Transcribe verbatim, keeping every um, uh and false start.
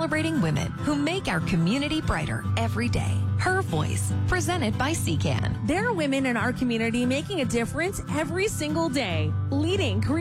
celebrating women who make our community brighter every day. Her Voice, presented by C C A N. There are women in our community making a difference every single day, leading